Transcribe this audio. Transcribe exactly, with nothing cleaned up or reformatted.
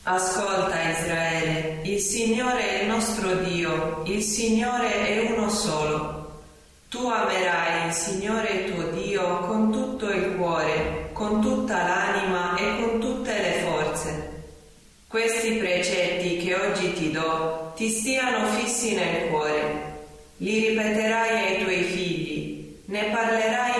Ascolta Israele, il Signore è il nostro Dio, il Signore è uno solo. Tu amerai il Signore tuo Dio con tutto il cuore, con tutta l'anima e con tutte le forze. Questi precetti che oggi ti do ti stiano fissi nel cuore. Li ripeterai ai tuoi figli, ne parlerai